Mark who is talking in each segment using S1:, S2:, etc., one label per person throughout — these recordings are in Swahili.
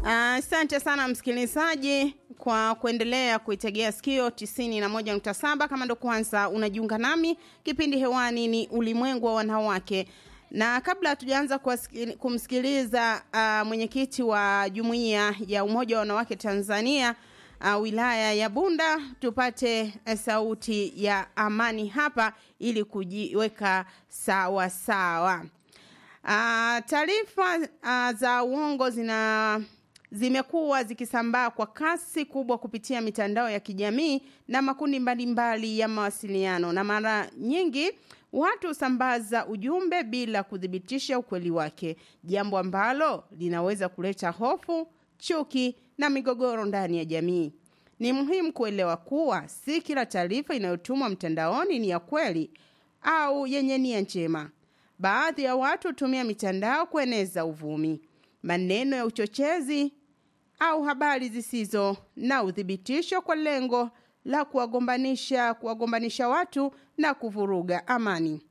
S1: Asante sana msikilizaji kwa kuendelea kuitegea sikio 91.7. Kama ndo kwanza unajiunga nami, kipindi hewani ni Ulimwengu wa Wanawake. Na kabla hatujaanza kumsikiliza mwenyekiti wa Jumuiya ya Umoja wa Wanawake Tanzania wilaya ya Bunda, tupate sauti ya Amani hapa ili kujiweka sawa sawa. Taarifa za uongo zimekuwa zikisambaa kwa kasi kubwa kupitia mitandao ya kijamii na makundi mbalimbali ya mawasiliano, na mara nyingi watu husambaza ujumbe bila kudhibitisha ukweli wake, jambo ambalo linaweza kuleta hofu, chuki na migogoro ndani ya jamii. Ni muhimu kuelewa kuwa si kila taarifa inayotumwa mtandaoni ni ya kweli au yenye nia njema. Baadhi ya watu hutumia mitandao kueneza uvumi, maneno ya uchochezi au habari zisizo na udhibitisho kwa lengo la kuwagombanisha watu na kuvuruga amani.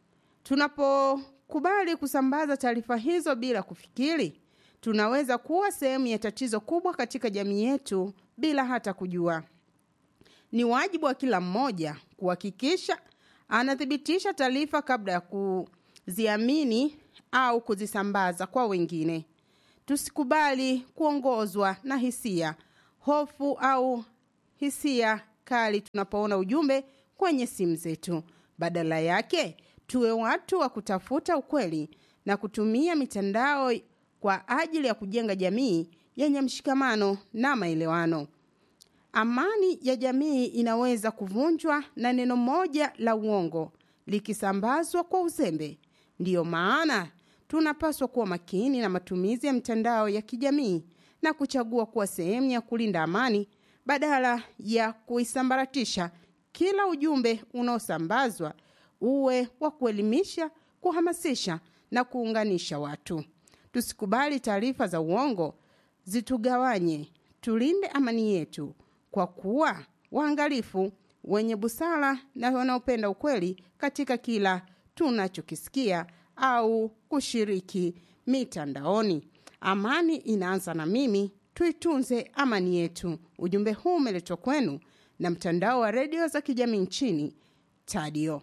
S1: Tunapokubali kusambaza taarifa hizo bila kufikiri, tunaweza kuwa sehemu ya tatizo kubwa katika jamii yetu bila hata kujua. Ni wajibu wa kila mmoja kuhakikisha anathibitisha taarifa kabla ya kuziamini au kuzisambaza kwa wengine. Tusikubali kuongozwa na hisia, hofu au hisia kali tunapoona ujumbe kwenye simu zetu. Badala yake, tuwe watu wa kutafuta ukweli na kutumia mitandao kwa ajili ya kujenga jamii yenye mshikamano na maelewano. Amani ya jamii inaweza kuvunjwa na neno moja la uongo likisambazwa kwa uzembe. Ndiyo maana tunapaswa kuwa makini na matumizi ya mitandao ya kijamii na kuchagua kuwa sehemu ya kulinda amani badala ya kuisambaratisha. Kila ujumbe unaosambazwa uwe wa kuelimisha, kuhamasisha na kuunganisha watu. Tusikubali taarifa za uongo zitugawanye. Tulinde amani yetu kwa kuwa waangalifu, wenye busara na wanaopenda ukweli katika kila tunachokisikia au kushiriki mitandaoni. Amani inaanza na mimi, tuitunze amani yetu. Ujumbe huu umeletwa kwenu na mtandao wa redio za kijamii nchini, Tadio.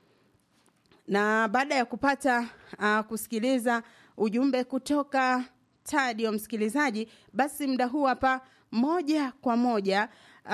S1: Na baada ya kupata kusikiliza ujumbe kutoka Tadio msikilizaji, basi muda huu hapa moja kwa moja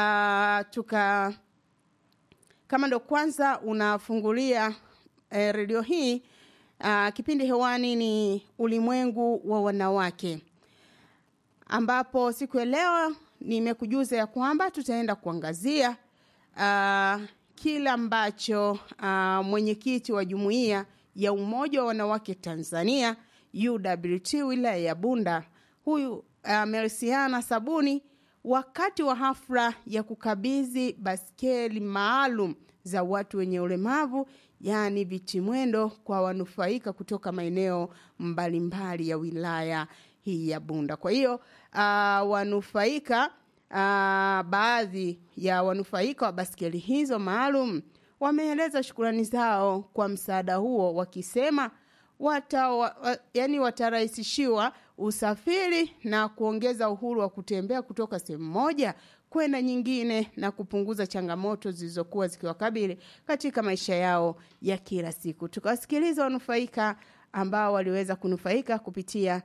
S1: kama ndo kwanza unafungulia redio hii, kipindi hewani ni Ulimwengu wa Wanawake, ambapo siku ya leo nimekujuza ya kwamba tutaenda kuangazia kila ambacho mwenyekiti wa Jumuiya ya Umoja wa Wanawake Tanzania UWT wilaya ya Bunda, huyu Mersiana Sabuni, wakati wa hafla ya kukabidhi baskeli maalum za watu wenye ulemavu, yani vitimwendo, kwa wanufaika kutoka maeneo mbalimbali ya wilaya hii ya Bunda. Kwa hiyo wanufaika, baadhi ya wanufaika wa baskeli hizo maalum wameeleza shukrani zao kwa msaada huo, wakisema watarahisishiwa usafiri na kuongeza uhuru wa kutembea kutoka sehemu moja kwenda nyingine na kupunguza changamoto zilizokuwa zikiwakabili katika maisha yao ya kila siku. Tukawasikiliza wanufaika ambao waliweza kunufaika kupitia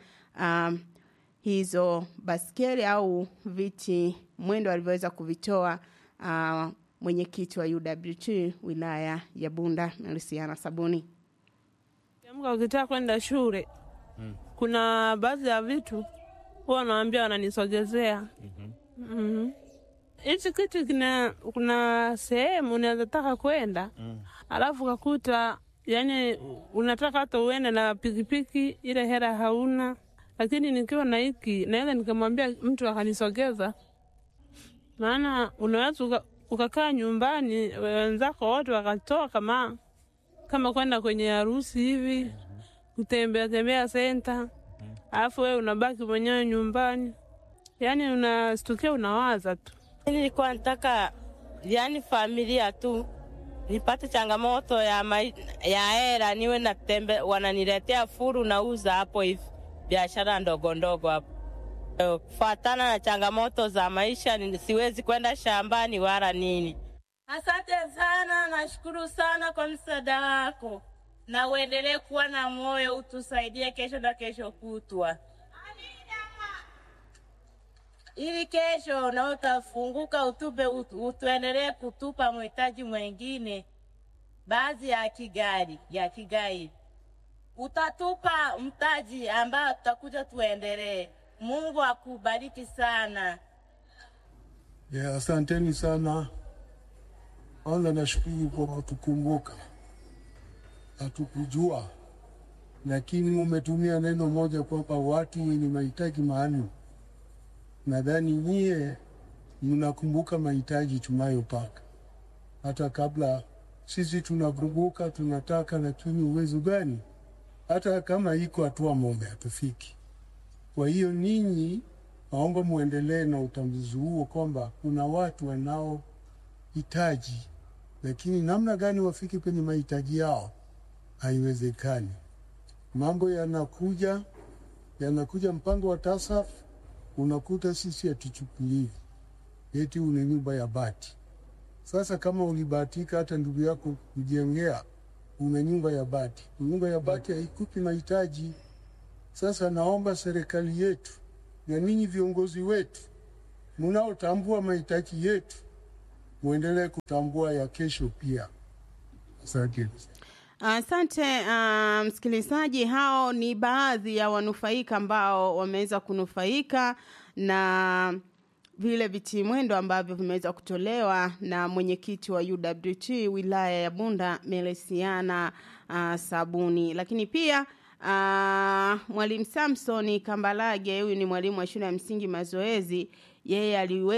S1: hizo baskeli au viti mwendo alivyoweza kuvitoa mwenyekiti wa UWT wilaya ya Bunda, Mersiana Sabuni.
S2: Kama ukitaka kwenda shule, kuna baadhi ya vitu huwa naambia wananisogezea. Hichi kitu kuna sehemu unaweza taka kwenda, alafu kakuta yani unataka hata uende na pikipiki, ile hela hauna. Lakini nikiwa na hiki naweza nikamwambia mtu akanisogeza. Maana unaweza ukakaa nyumbani, wenzako wote wakatoka kama kwenda kwenye harusi hivi, kutembea center, alafu wewe unabaki mwenyewe nyumbani. Yani unastukia unawaza tu.
S3: Nilikuwa nataka familia tu nipate changamoto ya hela, niwe natembea, wananiletea furu nauza hapo hivi biashara ndogo ndogo hapo. Kufuatana na changamoto za maisha siwezi kwenda shambani wala nini. Asante sana, nashukuru sana kwa msaada wako. Na uendelee kuwa na moyo, utusaidie kesho na kesho kutwa. Ili kesho na utafunguka utuendelee kutupa mhitaji mwingine. Baadhi ya kigai. Utatupa mtaji ambao tutakuja tuendelee. Mungu akubariki sana.
S4: Asanteni sana. Kwanza nashukuru kwa kutukumbuka. Hatukujua. Lakini umetumia neno moja kwamba watu wenye mahitaji maalum. Nadhani nyie mnakumbuka mahitaji tunayopaka. Hata kabla sisi tunakumbuka tunataka, lakini uwezo gani? Hata kama iko hatua moja hatufiki. Kwa hiyo ninyi naomba muendelee na utambuzi huo kwamba kuna watu wanaohitaji, lakini namna gani wafike kwenye mahitaji yao haiwezekani. Mambo yanakuja mpango wa TASAF, unakuta sisi hatuchukuliwi. Eti una nyumba ya bati. Sasa kama ulibahatika hata ndugu yako kujengea una nyumba ya bati. Nyumba ya bati haikupi mahitaji. Sasa naomba serikali yetu na ninyi viongozi wetu mnaotambua mahitaji yetu muendelee kutambua ya kesho pia. Asante.
S1: Asante msikilizaji, hao ni baadhi ya wanufaika ambao wameweza kunufaika na vile vitimwendo ambavyo vimeweza kutolewa na mwenyekiti wa UWT wilaya ya Bunda Melesiana Sabuni. Lakini pia Mwalimu Samson Kambalage, huyu ni mwalimu wa shule ya msingi Mazoezi, yeye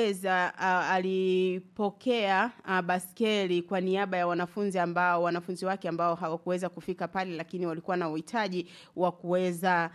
S1: alipokea baskeli kwa niaba ya wanafunzi wake ambao hawakuweza kufika pale, lakini walikuwa na uhitaji wa kuweza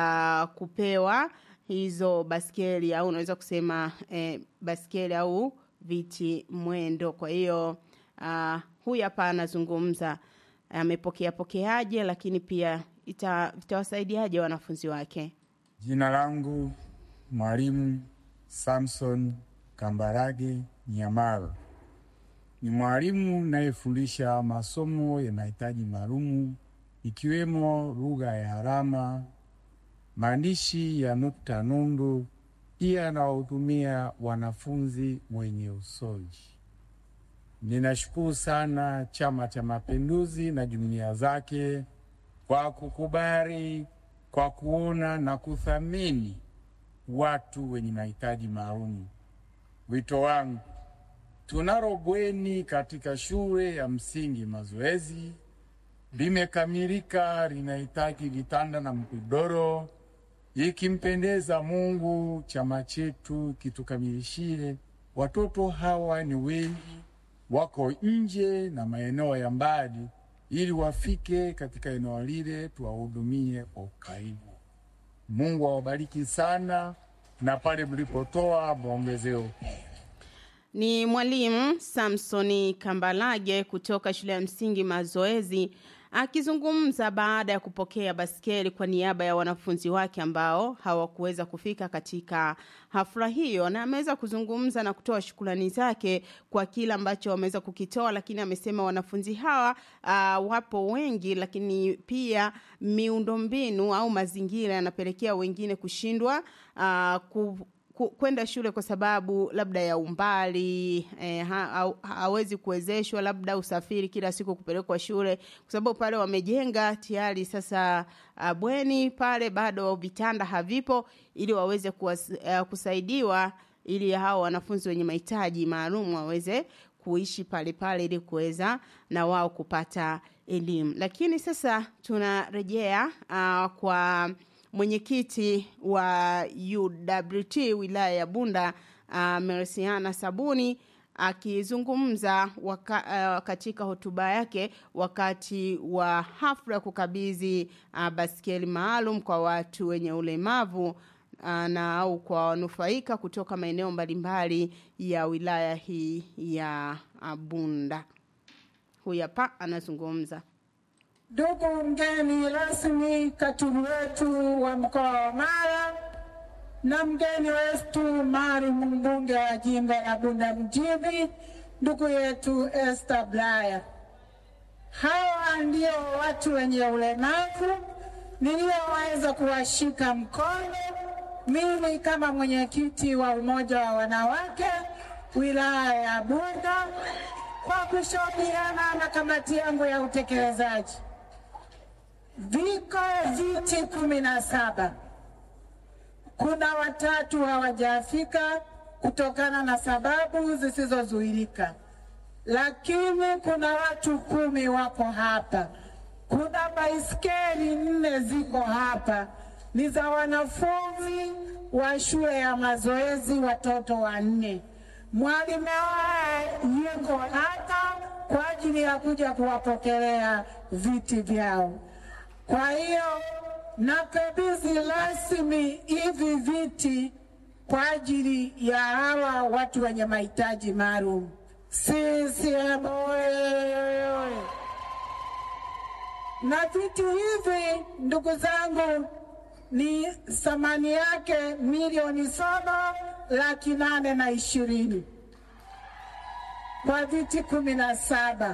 S1: kupewa hizo baskeli, au unaweza kusema baskeli au viti mwendo. Kwa hiyo huyu hapa anazungumza amepokeaje, lakini pia itawasaidiaje wanafunzi wake.
S5: Jina langu Mwalimu Samson Kambarage Nyamalo. Ni mwalimu nayefundisha masomo ya mahitaji maalum ikiwemo lugha ya alama, maandishi ya nukta nundu, pia nawahudumia wanafunzi wenye usoji. Ninashukuru sana Chama cha Mapinduzi na jumuiya zake kwa kukubali, kwa kuona na kuthamini watu wenye mahitaji maalum. Wito wangu, tunalo bweni katika shule ya msingi Mazoezi, limekamilika, linahitaji vitanda na mgodoro. Ikimpendeza Mungu, chama chetu kitukamilishie. Watoto hawa ni wengi, wako nje na maeneo ya mbali, ili wafike katika eneo lile tuwahudumie kwa ukarimu. Mungu awabariki sana, na pale mlipotoa muongezeo.
S1: Ni Mwalimu Samson Kambalage kutoka shule ya msingi Mazoezi akizungumza baada ya kupokea baskeli kwa niaba ya wanafunzi wake ambao hawakuweza kufika katika hafla hiyo, na ameweza kuzungumza na kutoa shukrani zake kwa kila ambacho wameweza kukitoa. Lakini amesema wanafunzi hawa wapo wengi, lakini pia miundombinu au mazingira yanapelekea wengine kushindwa kwenda shule kwa sababu labda ya umbali, hawezi kuwezeshwa labda usafiri kila siku kupelekwa shule, kwa sababu pale wamejenga tayari. Sasa bweni pale bado vitanda havipo, ili waweze kusaidiwa, ili hao wanafunzi wenye mahitaji maalum waweze kuishi pale pale, ili kuweza na wao kupata elimu. Lakini sasa tunarejea kwa mwenyekiti wa UWT wilaya ya Bunda Melesiana Sabuni akizungumza katika hotuba yake wakati wa hafla ya kukabidhi baskeli maalum kwa watu wenye ulemavu au kwa wanufaika kutoka maeneo mbalimbali ya wilaya hii ya Bunda. Huyu hapa anazungumza.
S6: Ndugu mgeni rasmi, katibu wetu wa mkoa wa Mara, na mgeni wetu maalum mbunge wa jimbo la Bunda Mjini, ndugu yetu Esther Bulaya. Hawa ndio watu wenye ulemavu nilioweza kuwashika mkono mimi kama mwenyekiti wa umoja wa wanawake wilaya ya Bunda kwa kushauriana na kamati yangu ya utekelezaji. Viko viti 17. Kuna 3 hawajafika kutokana na sababu zisizozuilika, lakini kuna watu 10 wako hapa. Kuna baiskeli 4 ziko hapa, ni za wanafunzi wa shule ya mazoezi, watoto 4. Mwalimu wao yuko hapa kwa ajili ya kuja kuwapokelea viti vyao. Kwa hiyo nakabidhi rasmi hivi viti kwa ajili ya hawa watu wenye mahitaji maalum. CCM oyee! Na viti hivi ndugu zangu ni thamani yake milioni 7,820,000 kwa viti 17.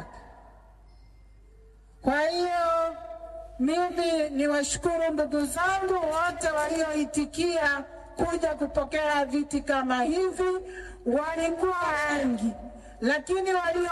S6: Kwa hiyo mimi niwashukuru ndugu zangu wote walioitikia kuja kupokea viti kama hivi. Walikuwa wengi, lakini walio